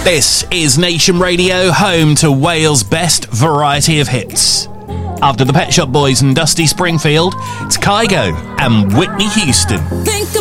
This is Nation Radio, home to Wales' best variety of hits. After the Pet Shop Boys and Dusty Springfield, it's Kygo and Whitney Houston.